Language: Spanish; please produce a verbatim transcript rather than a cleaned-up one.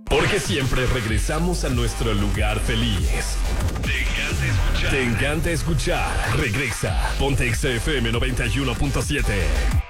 Porque siempre regresamos a nuestro lugar feliz. Te encanta escuchar. Te encanta escuchar. Regresa. Ponte X F M noventa y uno punto siete.